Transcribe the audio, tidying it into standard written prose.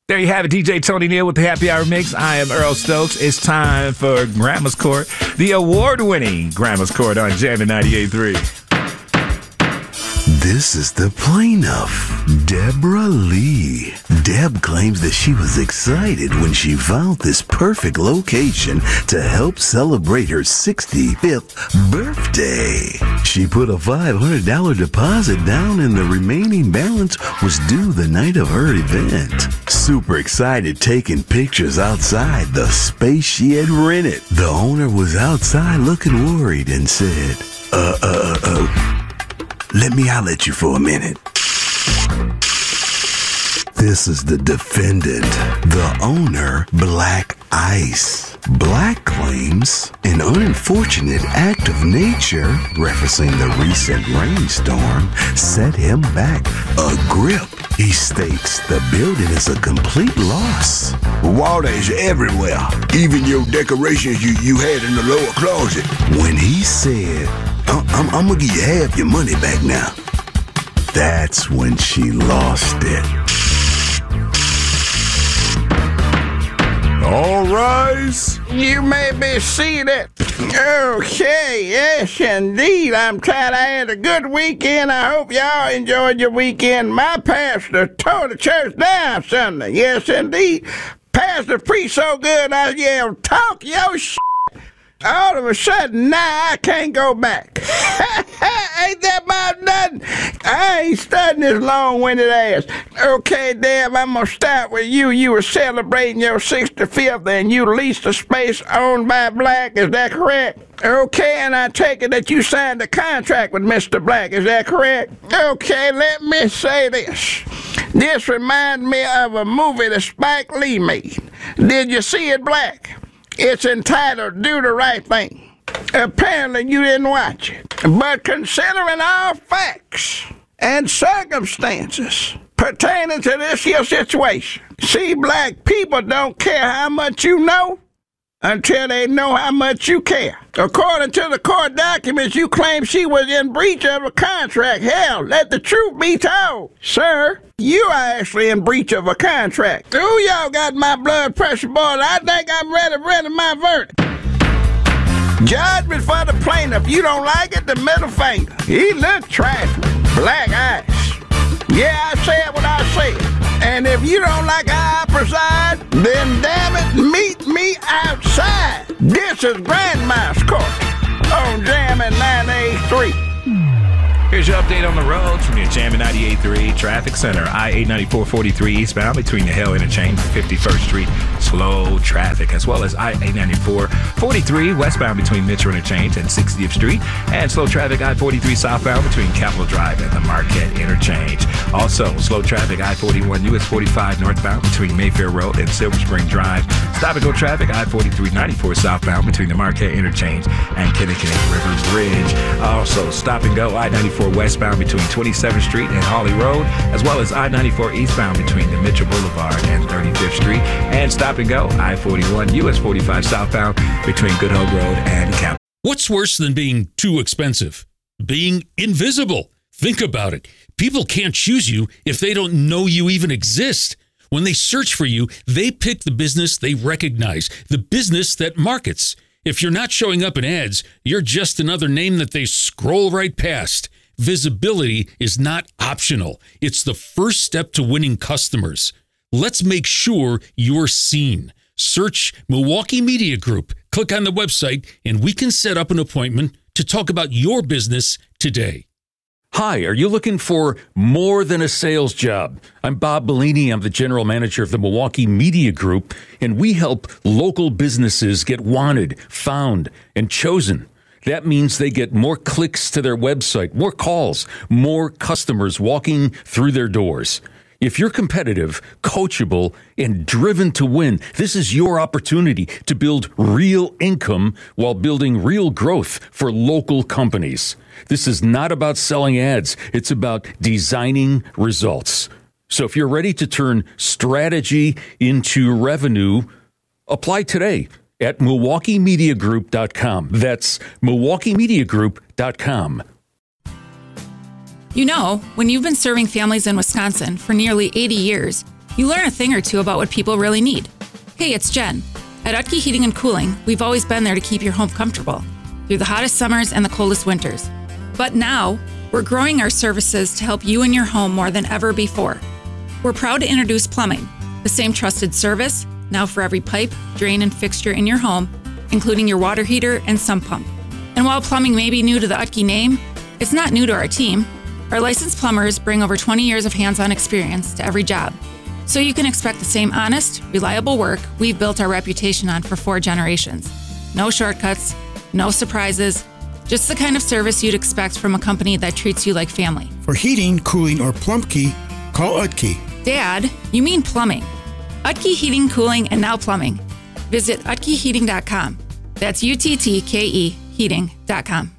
There you have it, DJ Tony Neal with the Happy Hour Mix. I am Earl Stokes. It's time for Grandma's Court, the award-winning Grandma's Court on Jammin' 98.3. This is the plaintiff, Deborah Lee. Deb claims that she was excited when she found this perfect location to help celebrate her 65th birthday. She put a $500 deposit down and the remaining balance was due the night of her event. Super excited taking pictures outside the space she had rented. The owner was outside looking worried and said, let me holler at you for a minute. This is the defendant, the owner, Black Ice. Black claims an unfortunate act of nature, referencing the recent rainstorm, set him back a grip. He states the building is a complete loss. Water is everywhere, even your decorations you had in the lower closet. When he said, I'm gonna give you half your money back now, that's when she lost it. All rise. You may be seated. Okay, yes, indeed. I'm glad I had a good weekend. I hope y'all enjoyed your weekend. My pastor tore the church down Sunday. Yes, indeed. Pastor preached so good, I yelled, talk your shit. All of a sudden, now I can't go back. Ain't that about nothing? I ain't studying this long-winded ass. Okay, Deb, I'm going to start with you. You were celebrating your 65th and you leased a space owned by Black. Is that correct? Okay, and I take it that you signed a contract with Mr. Black. Is that correct? Okay, let me say this. This reminds me of a movie that Spike Lee made. Did you see it, Black? It's entitled Do the Right Thing. Apparently you didn't watch it. But considering all facts and circumstances pertaining to this here situation, see, Black people don't care how much you know until they know how much you care. According to the court documents, you claim she was in breach of a contract. Hell, let the truth be told. Sir, you are actually in breach of a contract. Ooh, y'all got my blood pressure boiling. I think I'm ready my verdict. Judgment for the plaintiff. You don't like it, the middle finger. He looked trifling. Black Ice. Yeah, I said what I said. And if you don't like how I preside, then damn it, meet me outside. This is Grandma's Court on Jammin' 98.3. Here's your update on the roads from your Jammin' 98.3 Traffic Center. I-894-43 eastbound between the Hale Interchange and 51st Street. Slow traffic, as well as I-894-43 westbound between Mitchell Interchange and 60th Street. And slow traffic I-43 southbound between Capitol Drive and the Marquette Interchange. Also, slow traffic I-41 US 45 northbound between Mayfair Road and Silver Spring Drive. Stop-and-go traffic I-43-94 southbound between the Marquette Interchange and Kinnickinnick Rivers Bridge. Also, stop-and-go I-94 westbound between 27th Street and Hawley Road, as well as I-94 eastbound between the Mitchell Boulevard and 35th Street, and stop and go I-41 US 45 southbound between Good Hope Road and Capitol. What's worse than being too expensive? Being invisible. Think about it. People can't choose you if they don't know you even exist. When they search for you, they pick the business they recognize, the business that markets. If you're not showing up in ads, you're just another name that they scroll right past. Visibility is not optional. It's the first step to winning customers. Let's make sure you're seen. Search Milwaukee Media Group. Click on the website, and we can set up an appointment to talk about your business today. Hi, are you looking for more than a sales job? I'm Bob Bellini. I'm the general manager of the Milwaukee Media Group, and we help local businesses get wanted, found, and chosen. That means they get more clicks to their website, more calls, more customers walking through their doors. If you're competitive, coachable, and driven to win, this is your opportunity to build real income while building real growth for local companies. This is not about selling ads. It's about designing results. So if you're ready to turn strategy into revenue, apply today at MilwaukeeMediaGroup.com. That's MilwaukeeMediaGroup.com. You know, when you've been serving families in Wisconsin for nearly 80 years, You learn a thing or two about what people really need. Hey, it's Jen. At Utke Heating and Cooling, we've always been there to keep your home comfortable through the hottest summers and the coldest winters. But now, we're growing our services to help you and your home more than ever before. We're proud to introduce plumbing, the same trusted service, now for every pipe, drain, and fixture in your home, including your water heater and sump pump. And while plumbing may be new to the Utke name, it's not new to our team. Our licensed plumbers bring over 20 years of hands-on experience to every job. So you can expect the same honest, reliable work we've built our reputation on for 4 generations. No shortcuts, no surprises, just the kind of service you'd expect from a company that treats you like family. For heating, cooling, or Plumpkey, call Utke. Dad, you mean plumbing. Utke Heating, Cooling, and now plumbing. Visit utkeheating.com. That's UTTKE heating.com.